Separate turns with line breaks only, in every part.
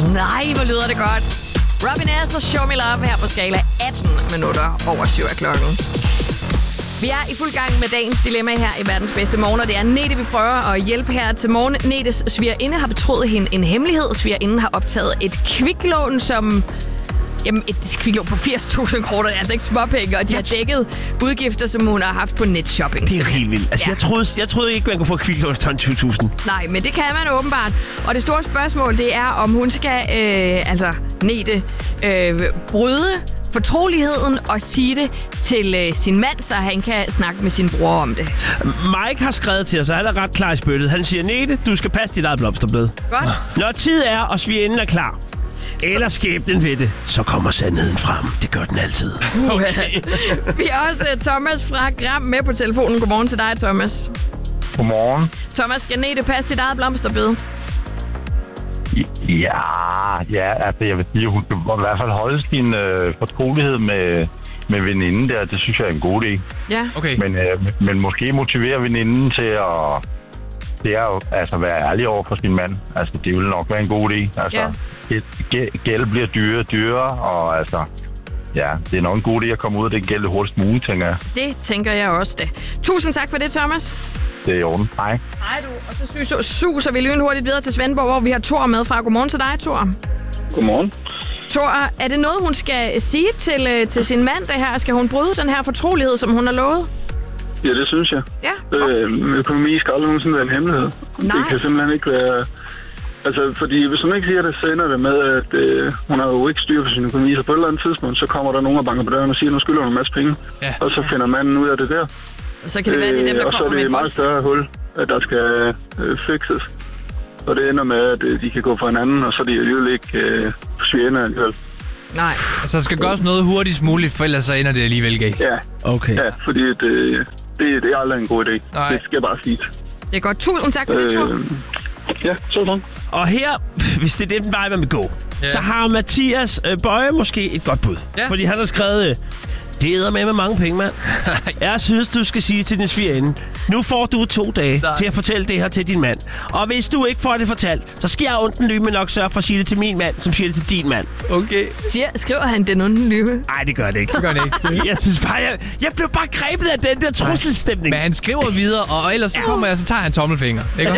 Nej, hvor lyder det godt. Robin S. og Show Me Love her på skala 18 minutter over 7 af klokken. Vi er i fuld gang med dagens dilemma her i verdens bedste morgen, og det er Nete, vi prøver at hjælpe her til morgen. Netes svigerinde har betroet hende en hemmelighed. Svigerinden har optaget et kviklån, som... Jamen, et kviklån på 80.000 kroner, det er altså ikke småpenge, og de har dækket udgifter, som hun har haft på netshopping.
Det er jo helt vildt. Altså, jeg troede ikke, man kunne få kviklån til 20.000.
Nej, men det kan man åbenbart. Og det store spørgsmål, det er, om hun skal, Nete, bryde fortroligheden og sige det til sin mand, så han kan snakke med sin bror om det.
Mike har skrevet til os, og han er ret klar i spyttet. Han siger, Nete, du skal passe dit eget blomsterbed.
Godt.
Når tid er, og svigerinden er klar, eller skæbnen ved det, så kommer sandheden frem. Det gør den altid.
Okay. Vi har også Thomas fra Gram med på telefonen. Godmorgen til dig, Thomas.
Godmorgen.
Thomas, skal Nete passe sit eget blomsterbed?
Ja, altså jeg vil sige, at hun skal i hvert fald holde sin fortrolighed med veninden der. Det synes jeg er en god idé.
Ja.
Okay.
Men måske motivere veninden til at være ærlig over for sin mand. Altså, det vil nok være en god idé. Altså, gæld bliver dyrere, og altså, ja, det er nok en god idé at komme ud af den gæld hurtigst muligt, tænker jeg.
Det tænker jeg også det. Tusind tak for det, Thomas.
Det er i orden. Hej.
Hej du. Og så suser vi lynhurtigt videre til Svendborg, hvor vi har Thor med fra. Godmorgen til dig, Thor.
Godmorgen.
Thor, er det noget, hun skal sige til sin mand, det her? Skal hun bryde den her fortrolighed, som hun har lovet?
Ja, det synes jeg.
Ja.
Økonomi skal aldrig nogensinde være en hemmelighed.
Nej.
Det kan simpelthen ikke være... Altså, fordi hvis hun ikke siger det, så ender det med, at hun har jo ikke styr på sin økonomi. Så på et eller andet tidspunkt, så kommer der nogen og banker på døren og siger, nu skylder hun en masse penge. Ja. Og så finder manden ud af det der.
Og så kan det være, det er dem, der
og så er det et meget større hul, at der skal fikses. Og det ender med, at de kan gå fra hinanden, og så er de alligevel ikke svigerinder alligevel.
Nej.
Altså, der skal gøres noget hurtigst muligt, for ellers så ender det alligevel galt.
Ja.
Okay.
Ja, fordi det er aldrig en god idé.
Nej.
Det skal jeg bare sige.
Det er godt. Tusind tak for det, Thor.
Ja, sådan.
Og her, hvis det er den vej, man vil gå, så har Mathias Bøje måske et godt bud. Ja. Fordi han har skrevet... Det æder med mange penge, mand. Jeg synes, du skal sige til din svigerinde, nu får du 2 dage til at fortælle det her til din mand. Og hvis du ikke får det fortalt, så skal jeg ondt en lyme nok sørge for at sige det til min mand, som siger det til din mand.
Okay.
Skriver han den onde lyme?
Nej, det gør det ikke.
Det gør det ikke.
Jeg synes bare, jeg blev bare grebet af den der trusselstemning.
Men han skriver videre, og ellers så kommer jeg, så tager han tommelfinger. Ikke?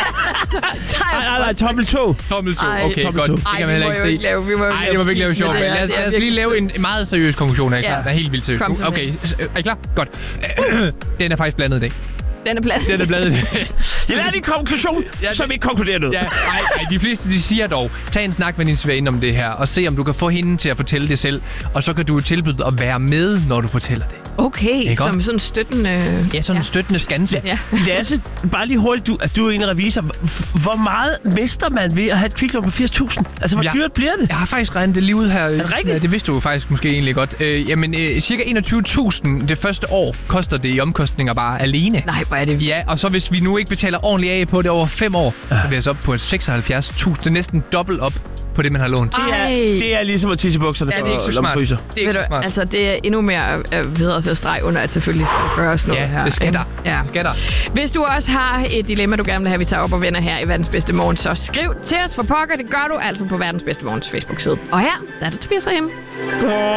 Nej, tommel 2.
Tommel 2, okay, godt. Det
Ej,
kan man heller ikke se.
Nej,
det må vi ikke lave sjovt. Lad os lige lave en meget seriøs konklusion her.
Ja.
Der er helt vildt seriøst. Okay, er I klar? Godt. Den er faktisk blandet i dag.
Den er blandet.
Den er blandet i dag.
Jeg lader din konklusion, som ikke konkluderer noget.
Ja, nej, de fleste de siger dog, tag en snak med din svigerinde om det her, og se om du kan få hende til at fortælle det selv. Og så kan du tilbyde at være med, når du fortæller det.
Okay, som sådan støttende...
Ja, sådan en støttende skanse.
Ja.
Lasse, bare lige hurtigt, du er en revisor. Hvor meget mister man ved at have et kviklån på 80.000? Altså, hvor dyrt bliver det?
Jeg har faktisk regnet det lige ud her. Er
det rigtigt?
Det vidste du faktisk måske egentlig godt. Cirka 21.000 det første år koster det i omkostninger bare alene.
Nej, hvor er det...
Ja, og så hvis vi nu ikke betaler ordentligt af på det over 5 år, så er vi altså op på 76.000. Det er næsten dobbelt op på det, man har lånt.
Det er ligesom at tisse i bukserne
det er ikke så smart. Det er ikke så smart.
Altså, det er endnu mere videre til streg under, at selvfølgelig skal gøres noget her.
Ja, det skal der.
Ja.
Skal der.
Hvis du også har et dilemma, du gerne vil have, vi tager op og vender her i Verdens Bedste Morgen, så skriv til os for pokker. Det gør du altså på Verdens Bedste Morgens Facebook-side. Og her, der er det Tobias herhjemme.